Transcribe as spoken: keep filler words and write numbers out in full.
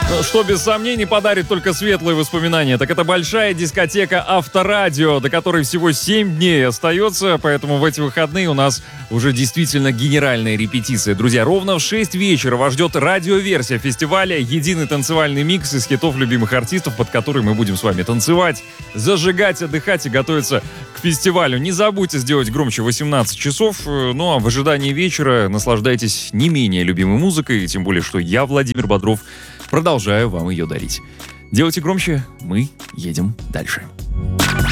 Что без сомнений подарит только светлые воспоминания. Так это большая дискотека Авторадио, до которой всего семь дней остается, поэтому в эти выходные у нас уже действительно генеральная репетиция. Друзья, ровно в шесть вечера вас ждет радиоверсия фестиваля, единый танцевальный микс из хитов любимых артистов, под который мы будем с вами танцевать, зажигать, отдыхать и готовиться к фестивалю. Не забудьте сделать громче восемнадцать часов, ну а в ожидании вечера наслаждайтесь не менее любимой музыкой, тем более, что я, Владимир Бодров, продолжаю вам ее дарить. Делайте громче, мы едем дальше.